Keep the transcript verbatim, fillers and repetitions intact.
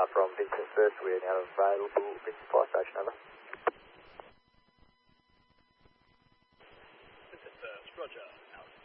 from Vincent First, we're now available. Vincent Fire Station, over. Vincent First, roger. Out.